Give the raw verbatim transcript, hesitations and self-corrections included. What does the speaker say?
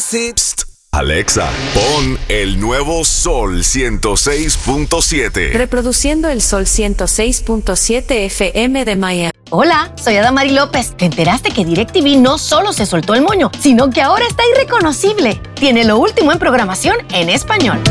Psst, Alexa, pon el nuevo Sol ciento seis punto siete. Reproduciendo el Sol ciento seis punto siete F M de Miami. Hola, soy Adamari López. ¿Te enteraste que DirecTV no solo se soltó el moño, sino que ahora está irreconocible? Tiene lo último en programación en español.